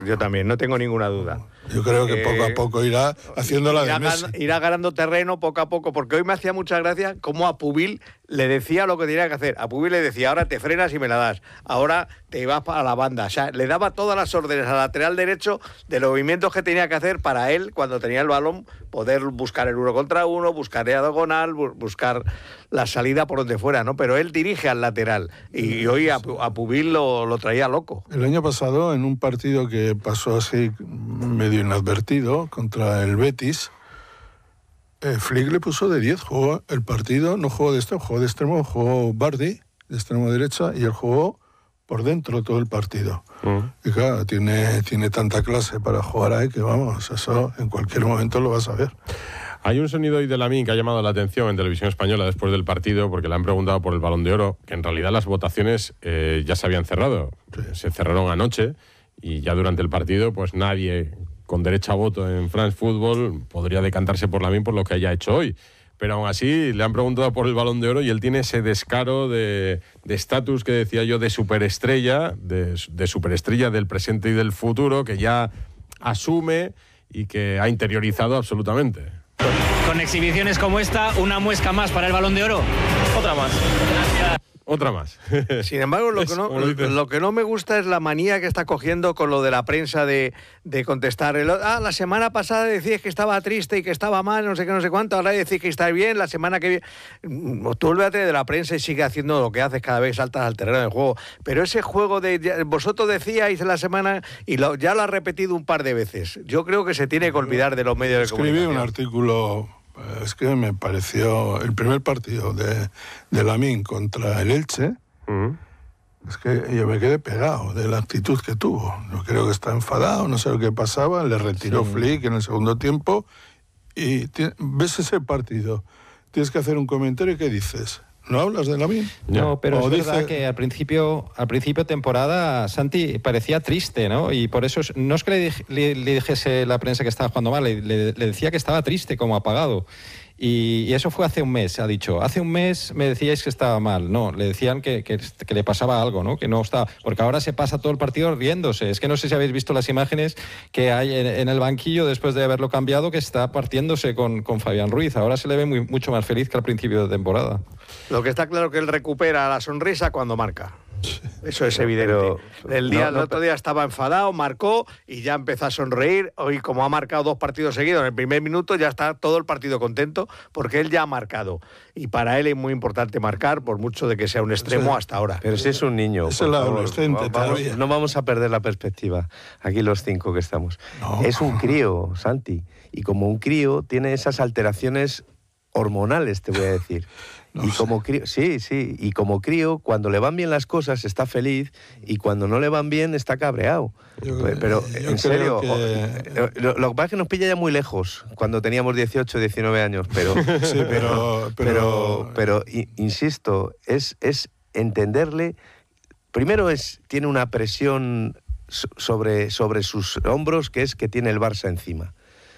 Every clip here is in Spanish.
Yo también, no tengo ninguna duda. Yo creo que poco a poco irá haciendo la de Messi. Irá ganando terreno poco a poco, porque hoy me hacía mucha gracia cómo a Pubil le decía lo que tenía que hacer. A Pubil le decía, ahora te frenas y me la das, ahora te vas para la banda. O sea, le daba todas las órdenes al lateral derecho de los movimientos que tenía que hacer para él, cuando tenía el balón, poder buscar el 1 contra 1, buscar el diagonal, buscar la salida por donde fuera, ¿no? Pero él dirige al lateral y hoy a Pubil lo traía loco. El año pasado, en un partido que pasó así medio inadvertido contra el Betis, Flick le puso de 10, jugó el partido, no jugó de extremo, jugó de extremo, jugó Bardi de extremo derecha y él jugó por dentro todo el partido. Y claro, tiene tanta clase para jugar ahí que vamos, eso en cualquier momento lo vas a ver. Hay un sonido hoy de Lamine que ha llamado la atención en Televisión Española después del partido, porque le han preguntado por el Balón de Oro, que en realidad las votaciones ya se habían cerrado. Sí. Se cerraron anoche y ya durante el partido pues nadie con derecho a voto en France Football podría decantarse por Lamine por lo que haya hecho hoy. Pero aún así le han preguntado por el Balón de Oro y él tiene ese descaro de estatus que decía yo de superestrella, de superestrella del presente y del futuro, que ya asume y que ha interiorizado absolutamente. Con exhibiciones como esta, una muesca más para el Balón de Oro. Otra más. Gracias. Otra más. Sin embargo, lo que no me gusta es la manía que está cogiendo con lo de la prensa de contestar. La semana pasada decías que estaba triste y que estaba mal, no sé qué, no sé cuánto, ahora decís que está bien, la semana que viene... Tú olvídate de la prensa y sigue haciendo lo que haces cada vez, saltas al terreno del juego. Pero ese juego vosotros decíais en la semana y ya lo has repetido un par de veces. Yo creo que se tiene que olvidar de los medios de comunicación. Escribí un artículo... Es que me pareció el primer partido de Lamine contra el Elche. Es que yo me quedé pegado de la actitud que tuvo. Yo creo que está enfadado, no sé lo que pasaba. Le retiró Flick en el segundo tiempo. Y ves ese partido. Tienes que hacer un comentario y ¿qué dices? ¿No hablas de Lamine? No, pero es verdad que al principio de temporada Santi parecía triste, ¿no? Y por eso no es que le dijese la prensa que estaba jugando mal, le decía que estaba triste, como apagado. Y eso fue hace un mes, ha dicho. Hace un mes me decíais que estaba mal. No, le decían que le pasaba algo, ¿no? Que no estaba... Porque ahora se pasa todo el partido riéndose. Es que no sé si habéis visto las imágenes que hay en el banquillo después de haberlo cambiado, que está partiéndose con Fabián Ruiz. Ahora se le ve mucho más feliz que al principio de temporada. Lo que está claro es que él recupera la sonrisa cuando marca. Eso es evidente. El otro día estaba enfadado, marcó y ya empezó a sonreír. Hoy, como ha marcado 2 partidos seguidos, en el primer minuto ya está todo el partido contento porque él ya ha marcado. Y para él es muy importante marcar, por mucho de que sea un extremo hasta ahora. Pero si es un niño, es el adolescente todavía. No vamos a perder la perspectiva, aquí los 5 que estamos. No. Es un crío, Santi, y como un crío tiene esas alteraciones hormonales, te voy a decir. No y sé. Como crío, y como crío, cuando le van bien las cosas está feliz y cuando no le van bien está cabreado. Pero en serio, lo que pasa es que nos pilla ya muy lejos, cuando teníamos 18, 19 años, pero sí, pero insisto, es entenderle. Primero tiene una presión sobre sus hombros, que es que tiene el Barça encima.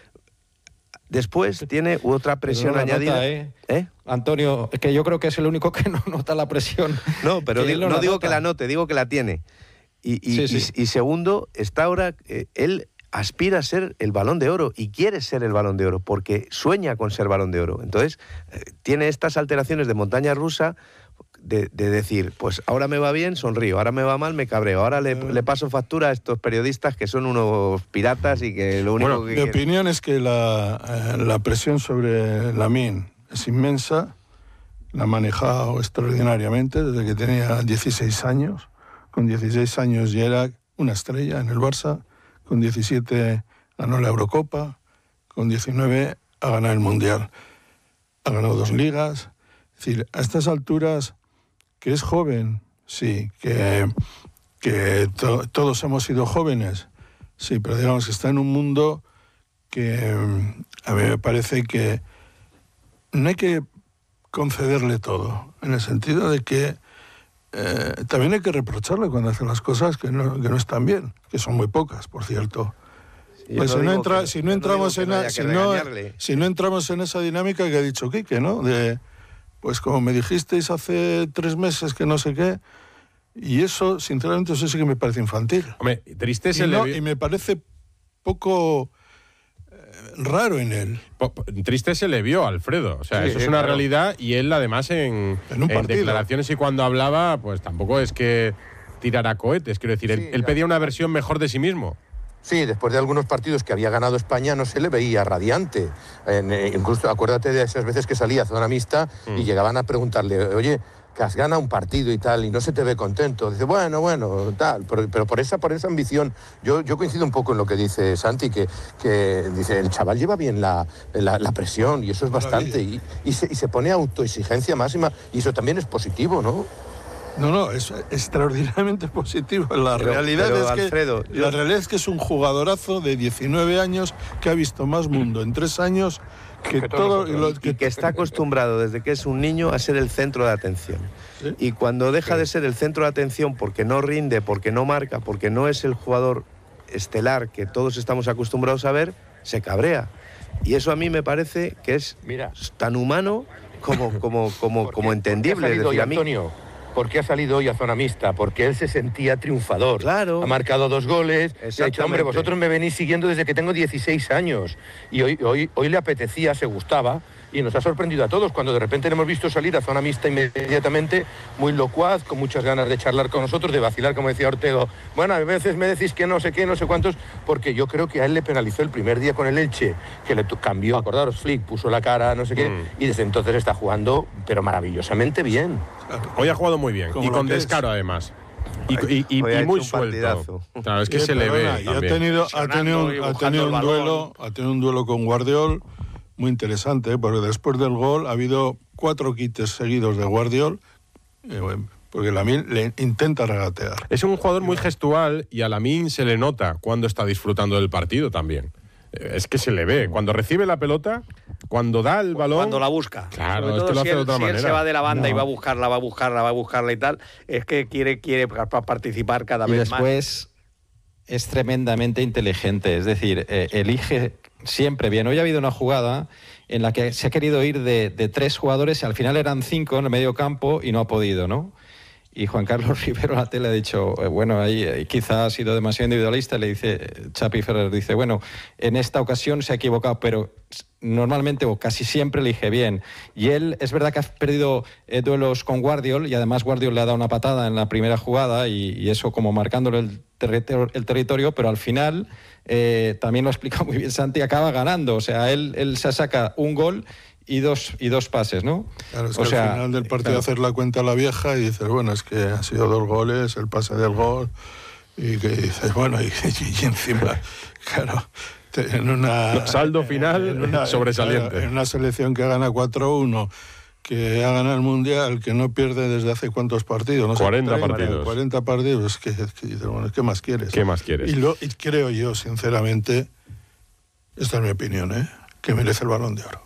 Después tiene otra presión añadida. Antonio, que yo creo que es el único que no nota la presión. No, pero no digo que la note, digo que la tiene. Y segundo, está ahora, él aspira a ser el Balón de Oro y quiere ser el Balón de Oro porque sueña con ser Balón de Oro. Entonces, tiene estas alteraciones de montaña rusa de decir, pues ahora me va bien, sonrío, ahora me va mal, me cabreo, ahora le paso factura a estos periodistas que son unos piratas y que lo único que mi opinión es que la presión sobre Lamine es inmensa, la ha manejado extraordinariamente desde que tenía 16 años. Con 16 años ya era una estrella en el Barça, con 17 ganó la Eurocopa, con 19 ha ganado el Mundial, ha ganado 2 ligas. Es decir, a estas alturas, que es joven, sí, que todos hemos sido jóvenes, sí, pero digamos que está en un mundo que a mí me parece que no hay que concederle todo, en el sentido de que también hay que reprocharle cuando hace las cosas que no están bien, que son muy pocas, por cierto. Pues si no entramos en esa dinámica que ha dicho Quique, ¿no? Pues como me dijisteis hace 3 meses que no sé qué, Y eso, sinceramente, eso sí que me parece infantil. Hombre, triste es Y me parece poco raro en él. Triste se le vio a Alfredo. O sea, Sí, eso es una claro. realidad, y él además en un partido. declaraciones y cuando hablaba, pues tampoco es que tirara cohetes. Quiero decir, él pedía una versión mejor de sí mismo. Sí, después de algunos partidos que había ganado España no se le veía radiante. Incluso acuérdate de esas veces que salía a zona mixta y llegaban a preguntarle, oye, que has ganado un partido y tal, y no se te ve contento. Dice, bueno, tal, pero por esa ambición, yo coincido un poco en lo que dice Santi, que dice, el chaval lleva bien la presión, y eso es bastante, y se pone autoexigencia máxima, y eso también es positivo, ¿no? No, es extraordinariamente positivo. La realidad es que es un jugadorazo de 19 años que ha visto más mundo en 3 años que todo. Y que está acostumbrado desde que es un niño a ser el centro de atención. ¿Sí? Y cuando deja de ser el centro de atención porque no rinde, porque no marca, porque no es el jugador estelar que todos estamos acostumbrados a ver, se cabrea. Y eso a mí me parece que es tan humano como entendible. Es decir, a mí, Antonio, ¿por qué ha salido hoy a zona mixta? Porque él se sentía triunfador. Claro. Ha marcado 2 goles. Y ha dicho, hombre, vosotros me venís siguiendo desde que tengo 16 años. Y hoy le apetecía, se gustaba. Y nos ha sorprendido a todos cuando de repente le hemos visto salir a zona mixta inmediatamente, muy locuaz, con muchas ganas de charlar con nosotros, de vacilar, como decía Ortego. Bueno, a veces me decís que no sé qué, no sé cuántos, porque yo creo que a él le penalizó el primer día con el Elche, que le cambió, acordaros, Flick puso la cara, no sé qué, y desde entonces está jugando, pero maravillosamente bien. Hoy ha jugado muy bien, y con descaro además. Y muy suelto. Claro, es que se le ve. Y ha tenido un duelo con Guardiol muy interesante, porque después del gol ha habido 4 quites seguidos de Guardiol, porque Lamine le intenta regatear. Es un jugador muy gestual, y a Lamine se le nota cuando está disfrutando del partido también. Es que se le ve. Cuando recibe la pelota, cuando da el balón... Cuando la busca. Claro, es que lo hace de otra manera. Si él se va de la banda y va a buscarla y tal, es que quiere participar cada vez más. Y después es tremendamente inteligente. Es decir, elige siempre bien. Hoy ha habido una jugada en la que se ha querido ir de 3 jugadores, y al final eran 5 en el medio campo y no ha podido, ¿no? Y Juan Carlos Rivero a la tele ha dicho, bueno, ahí quizá ha sido demasiado individualista. Le dice, Chapi Ferrer dice, bueno, en esta ocasión se ha equivocado, pero normalmente o casi siempre elige bien. Y él, es verdad que ha perdido duelos con Guardiol, y además Guardiol le ha dado una patada en la primera jugada, y eso como marcándole el territorio, pero al final, también lo ha explicado muy bien Santi, acaba ganando. O sea, él se saca un gol y dos pases, ¿no? Claro, es que al final del partido hacer la cuenta a la vieja y dices, bueno, es que han sido 2 goles, el pase del gol, y que dices, bueno, y encima, claro, en una... Saldo final sobresaliente. Claro, en una selección que gana 4-1, que ha ganado el Mundial, que no pierde desde hace cuántos partidos, no sé, 40 partidos. 40 partidos, que dices, bueno, ¿qué más quieres? ¿Qué más quieres? Y creo yo, sinceramente, esta es mi opinión, que merece el Balón de Oro.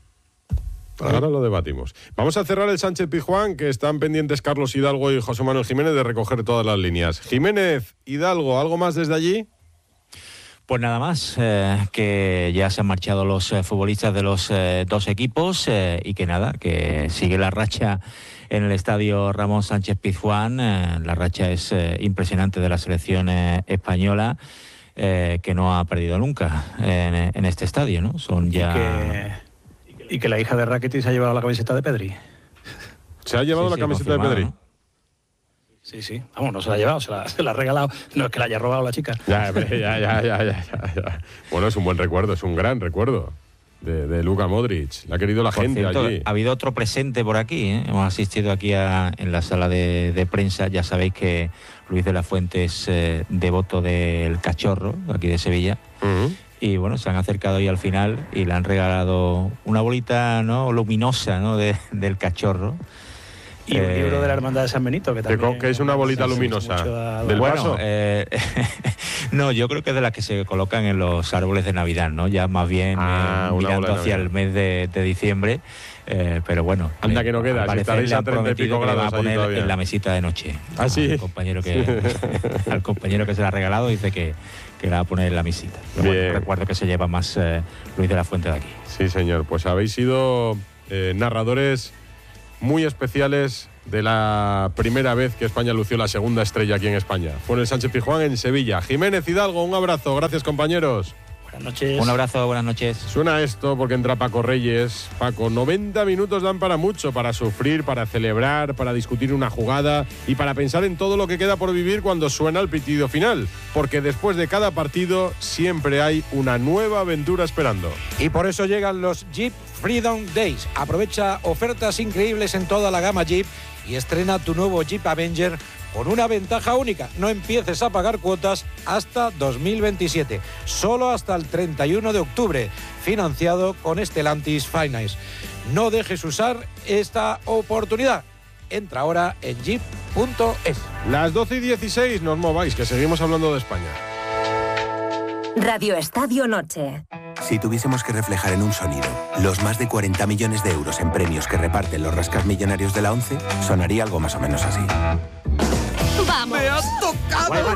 Ahora lo debatimos. Vamos a cerrar el Sánchez-Pizjuán, que están pendientes Carlos Hidalgo y José Manuel Jiménez de recoger todas las líneas. Jiménez, Hidalgo, ¿algo más desde allí? Pues nada más, que ya se han marchado los futbolistas de los 2 equipos, y que nada, que sigue la racha en el estadio Ramón Sánchez-Pizjuán. La racha es impresionante de la selección española, que no ha perdido nunca en este estadio, ¿no? Son ya... Y que la hija de Rakitic se ha llevado la camiseta de Pedri. ¿Se ha llevado la camiseta de Pedri? ¿No? Sí. Vamos, no se la ha llevado, se la ha regalado. No es que la haya robado la chica. Ya. Bueno, es un buen recuerdo, es un gran recuerdo de Luka Modric. La ha querido la gente allí. Ha habido otro presente por aquí, ¿eh? Hemos asistido aquí en la sala de prensa. Ya sabéis que Luis de la Fuente es devoto del Cachorro, aquí de Sevilla. Y bueno, se han acercado ahí al final y le han regalado una bolita, ¿no?, luminosa, ¿no?, del Cachorro. Y un libro de la Hermandad de San Benito, que también... ¿Qué es una bolita luminosa? ¿Del vaso? No, yo creo que es de las que se colocan en los árboles de Navidad, ¿no? Ya más bien mirando hacia el mes de diciembre. Pero bueno, anda que no queda, si estaréis a 30 y pico grados a poner todavía en la mesita de noche. ¿Ah, sí? Al compañero que se la ha regalado dice que la va a poner en la mesita. Pero bueno, recuerdo que se lleva más Luis de la Fuente de aquí. Sí, señor. Pues habéis sido narradores muy especiales de la primera vez que España lució la segunda estrella aquí en España. Fue en el Sánchez Pizjuán en Sevilla. Jiménez Hidalgo, un abrazo. Gracias, compañeros. Buenas noches. Un abrazo, buenas noches. Suena esto porque entra Paco Reyes. Paco, 90 minutos dan para mucho, para sufrir, para celebrar, para discutir una jugada y para pensar en todo lo que queda por vivir cuando suena el pitido final. Porque después de cada partido siempre hay una nueva aventura esperando. Y por eso llegan los Jeep Freedom Days. Aprovecha ofertas increíbles en toda la gama Jeep y estrena tu nuevo Jeep Avenger con una ventaja única. No empieces a pagar cuotas hasta 2027. Solo hasta el 31 de octubre. Financiado con Stellantis Finance. No dejes usar esta oportunidad. Entra ahora en jeep.es. Las 12:16, no os mováis, que seguimos hablando de España. Radio Estadio Noche. Si tuviésemos que reflejar en un sonido los más de 40 millones de euros en premios que reparten los rascasmillonarios de la ONCE, sonaría algo más o menos así. ¡Vamos! ¡Me has tocado! ¡Ole,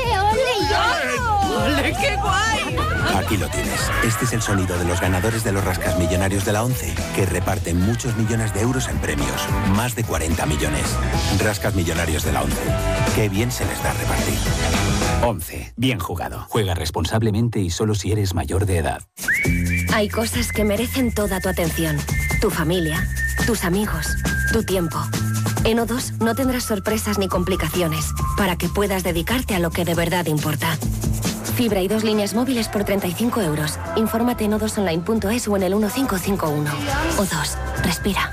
ole! ¡Ole, qué guay! Aquí lo tienes. Este es el sonido de los ganadores de los rascasmillonarios de la ONCE, que reparten muchos millones de euros en premios. Más de 40 millones. Rascasmillonarios de la ONCE. Qué bien se les da repartir. 11. Bien jugado. Juega responsablemente y solo si eres mayor de edad. Hay cosas que merecen toda tu atención. Tu familia, tus amigos, tu tiempo. En O2 no tendrás sorpresas ni complicaciones para que puedas dedicarte a lo que de verdad importa. Fibra y 2 líneas móviles por 35 euros. Infórmate en o2online.es o en el 1551. O2. Respira.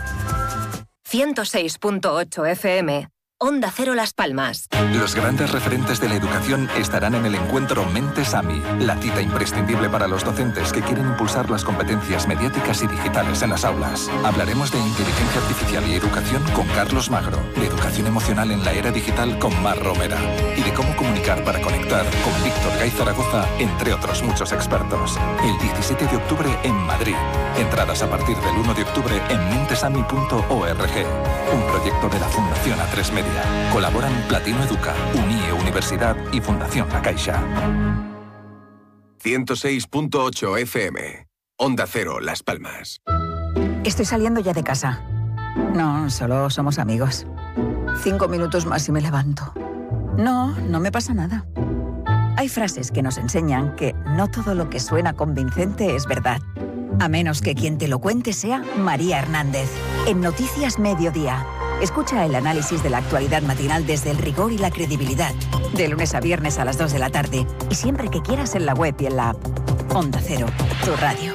106.8 FM. Onda Cero Las Palmas. Los grandes referentes de la educación estarán en el encuentro Mentes AMI, la cita imprescindible para los docentes que quieren impulsar las competencias mediáticas y digitales en las aulas. Hablaremos de inteligencia artificial y educación con Carlos Magro, de educación emocional en la era digital con Mar Romera y de cómo comunicar para conectar con Víctor Gay Zaragoza, entre otros muchos expertos. El 17 de octubre en Madrid. Entradas a partir del 1 de octubre en mentesami.org. Un proyecto de la Fundación A3 Media. Colaboran Platino Educa, UNIE Universidad y Fundación La Caixa. 106.8 FM. Onda Cero, Las Palmas. Estoy saliendo ya de casa. No, solo somos amigos. 5 minutos más y me levanto. No me pasa nada. Hay frases que nos enseñan que no todo lo que suena convincente es verdad. A menos que quien te lo cuente sea María Hernández. En Noticias Mediodía. Escucha el análisis de la actualidad matinal desde el rigor y la credibilidad. De lunes a viernes a las 2 de la tarde. Y siempre que quieras en la web y en la app. Onda Cero, tu radio.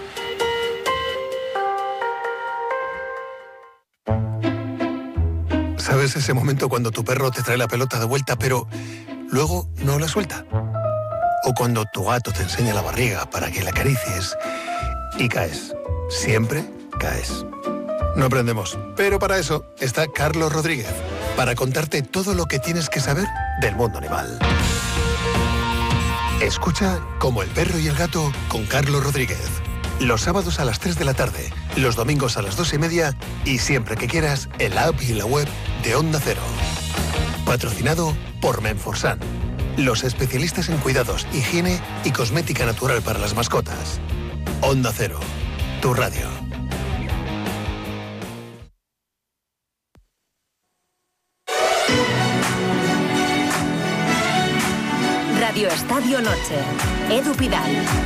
¿Sabes ese momento cuando tu perro te trae la pelota de vuelta, pero luego no la suelta? O cuando tu gato te enseña la barriga para que la acaricies y caes. Siempre caes. No aprendemos, pero para eso está Carlos Rodríguez, para contarte todo lo que tienes que saber del mundo animal. Escucha Como el perro y el gato con Carlos Rodríguez. Los sábados a las 3 de la tarde, los domingos a las 2:30 y siempre que quieras en la app y en la web de Onda Cero. Patrocinado por Menforsan, los especialistas en cuidados, higiene y cosmética natural para las mascotas. Onda Cero, tu radio. Radio Estadio Noche. Edu Pidal.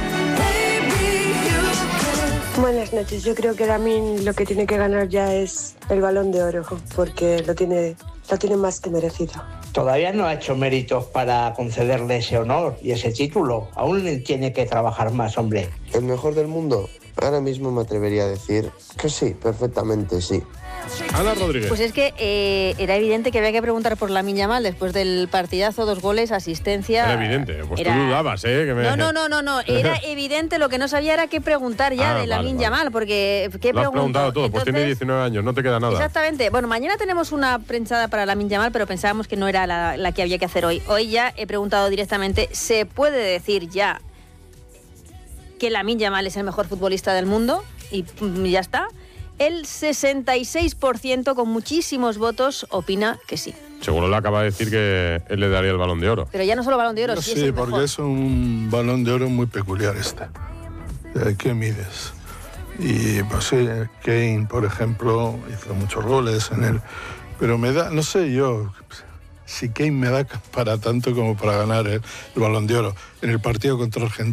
Buenas noches. Yo creo que Lamine lo que tiene que ganar ya es el Balón de Oro, porque lo tiene más que merecido. Todavía no ha hecho méritos para concederle ese honor y ese título. Aún tiene que trabajar más, hombre. ¿El mejor del mundo? Ahora mismo me atrevería a decir que sí, perfectamente sí. Ana Rodríguez. Pues es que era evidente que había que preguntar por Lamine Yamal después del partidazo, 2 goles, asistencia. Era evidente, pues tú dudabas, ¿eh? No, era evidente, lo que no sabía era qué preguntar ya de Lamine Yamal, porque ¿qué lo has preguntado todo. Entonces, pues tiene 19 años, no te queda nada. Exactamente. Bueno, mañana tenemos una prensada para Lamine Yamal, pero pensábamos que no era la que había que hacer hoy. Hoy ya he preguntado directamente, ¿se puede decir ya que Lamine Yamal es el mejor futbolista del mundo? Y ya está. El 66% con muchísimos votos opina que sí. Seguro le acaba de decir que él le daría el Balón de Oro. Pero ya no solo Balón de Oro, sí es el mejor. Porque es un Balón de Oro muy peculiar este. ¿Qué mides? Y pues sí, Kane, por ejemplo, hizo muchos goles en Pero me da, no sé yo, si Kane me da para tanto como para ganar el Balón de Oro. En el partido contra Argentina